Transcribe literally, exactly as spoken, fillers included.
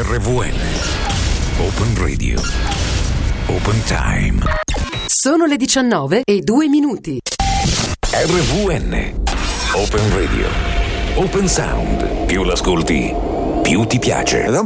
R V N Open Radio Open Time. Sono le diciannove e due minuti. R V N Open Radio Open Sound. Più l'ascolti, più ti piace.